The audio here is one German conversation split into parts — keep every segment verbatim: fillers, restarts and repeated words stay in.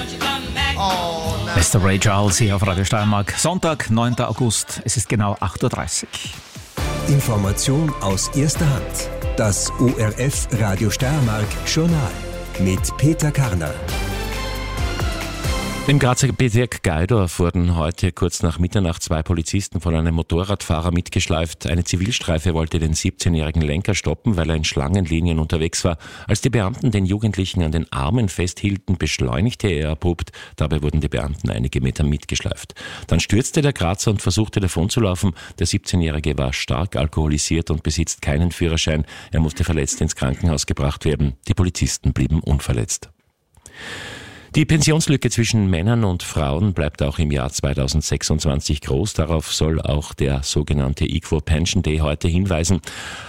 Oh, nein. Mister Ray Charles hier auf Radio Steiermark. Sonntag, neunter August. Es ist genau acht Uhr dreißig. Information aus erster Hand. Das O R F Radio Steiermark Journal mit Peter Karner. Im Grazer Bezirk Gaidorf wurden heute kurz nach Mitternacht zwei Polizisten von einem Motorradfahrer mitgeschleift. Eine Zivilstreife wollte den siebzehnjährigen Lenker stoppen, weil er in Schlangenlinien unterwegs war. Als die Beamten den Jugendlichen an den Armen festhielten, beschleunigte er abrupt. Dabei wurden die Beamten einige Meter mitgeschleift. Dann stürzte der Grazer und versuchte davonzulaufen. Der siebzehnjährige war stark alkoholisiert und besitzt keinen Führerschein. Er musste verletzt ins Krankenhaus gebracht werden. Die Polizisten blieben unverletzt. Die Pensionslücke zwischen Männern und Frauen bleibt auch im Jahr zweitausendsechsundzwanzig groß. Darauf soll auch der sogenannte Equal Pension Day heute hinweisen.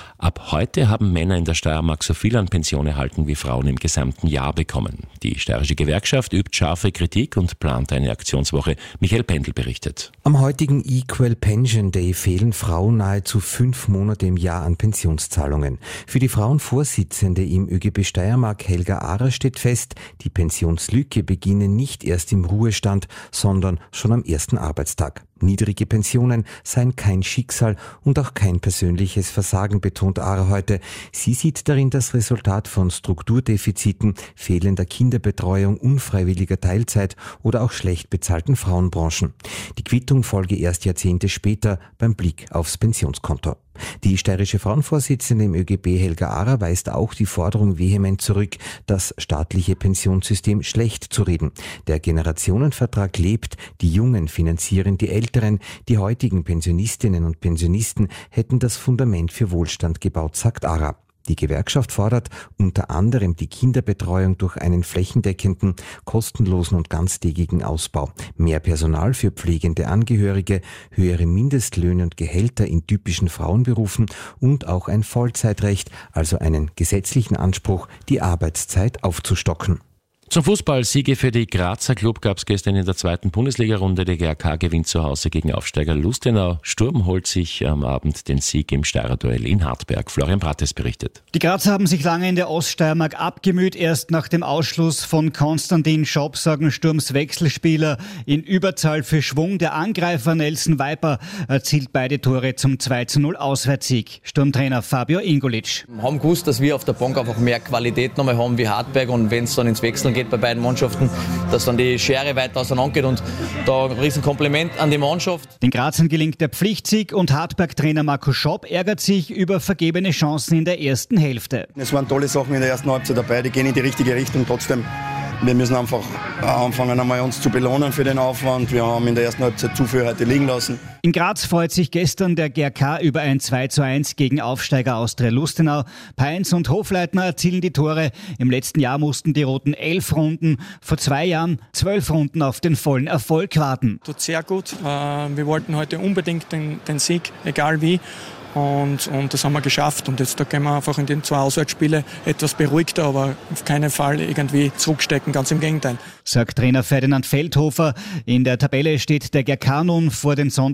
Ab heute haben Männer in der Steiermark so viel an Pension erhalten, wie Frauen im gesamten Jahr bekommen. Die steirische Gewerkschaft übt scharfe Kritik und plant eine Aktionswoche. Michael Pendl berichtet. Am heutigen Equal Pension Day fehlen Frauen nahezu fünf Monate im Jahr an Pensionszahlungen. Für die Frauenvorsitzende im ÖGB Steiermark, Helga Ahrer, steht fest, die Pensionslücke beginne nicht erst im Ruhestand, sondern schon am ersten Arbeitstag. Niedrige Pensionen seien kein Schicksal und auch kein persönliches Versagen, betont Ahrer heute. Sie sieht darin das Resultat von Strukturdefiziten, fehlender Kinderbetreuung, unfreiwilliger Teilzeit oder auch schlecht bezahlten Frauenbranchen. Die Quittung folge erst Jahrzehnte später beim Blick aufs Pensionskonto. Die steirische Frauenvorsitzende im ÖGB, Helga Ahrer, weist auch die Forderung vehement zurück, das staatliche Pensionssystem schlecht zu reden. Der Generationenvertrag lebt, die Jungen finanzieren die Älteren, die heutigen Pensionistinnen und Pensionisten hätten das Fundament für Wohlstand gebaut, sagt Ahrer. Die Gewerkschaft fordert unter anderem die Kinderbetreuung durch einen flächendeckenden, kostenlosen und ganztägigen Ausbau, mehr Personal für pflegende Angehörige, höhere Mindestlöhne und Gehälter in typischen Frauenberufen und auch ein Vollzeitrecht, also einen gesetzlichen Anspruch, die Arbeitszeit aufzustocken. Zum Fußball. Siege für die Grazer Club gab es gestern in der zweiten Bundesliga-Runde. Der G A K gewinnt zu Hause gegen Aufsteiger Lustenau. Sturm holt sich am Abend den Sieg im Steirer-Duell in Hartberg. Florian Brattes berichtet. Die Grazer haben sich lange in der Oststeiermark abgemüht. Erst nach dem Ausschluss von Konstantin Schopp sorgen Sturms Wechselspieler in Überzahl für Schwung. Der Angreifer Nelson Viper erzielt beide Tore zum zwei zu null Auswärtssieg. Sturmtrainer Fabio Ingolic. Wir haben gewusst, dass wir auf der Bank einfach mehr Qualität nochmal haben wie Hartberg, und wenn es dann ins Wechseln geht bei beiden Mannschaften, dass dann die Schere weiter auseinander geht, und da ein riesen Kompliment an die Mannschaft. Den Grazern gelingt der Pflichtsieg und Hartberg-Trainer Marco Schopp ärgert sich über vergebene Chancen in der ersten Hälfte. Es waren tolle Sachen in der ersten Halbzeit dabei, die gehen in die richtige Richtung. Trotzdem, wir müssen einfach anfangen, einmal uns zu belohnen für den Aufwand. Wir haben in der ersten Halbzeit zu viel heute liegen lassen. In Graz freut sich gestern der G A K über ein zwei zu eins gegen Aufsteiger Austria Lustenau. Peins und Hofleitner erzielen die Tore. Im letzten Jahr mussten die Roten elf Runden, vor zwei Jahren zwölf Runden auf den vollen Erfolg warten. Tut sehr gut. Wir wollten heute unbedingt den, den Sieg, egal wie. Und, und das haben wir geschafft. Und jetzt da gehen wir einfach in den zwei Auswärtsspiele etwas beruhigter, aber auf keinen Fall irgendwie zurückstecken, ganz im Gegenteil. Sagt Trainer Ferdinand Feldhofer. In der Tabelle steht der G A K nun vor den Sonntag